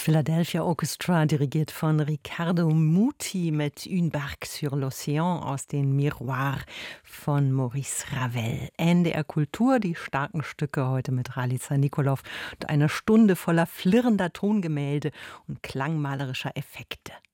Philadelphia Orchestra, dirigiert von Riccardo Muti mit Une barque sur l'océan aus den Miroirs von Maurice Ravel. NDR Kultur, die starken Stücke heute mit Ralica Nikolov und einer Stunde voller flirrender Tongemälde und klangmalerischer Effekte.